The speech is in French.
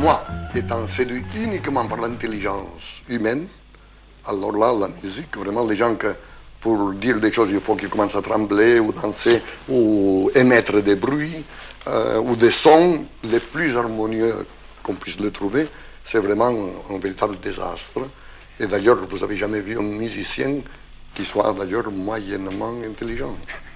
moi, étant séduit uniquement par l'intelligence humaine, alors là, la musique, vraiment, les gens que pour dire des choses, il faut qu'ils commencent à trembler ou danser ou émettre des bruits ou des sons les plus harmonieux qu'on puisse le trouver, c'est vraiment un véritable désastre. Et d'ailleurs, vous n'avez jamais vu un musicien qui soit d'ailleurs moyennement intelligent.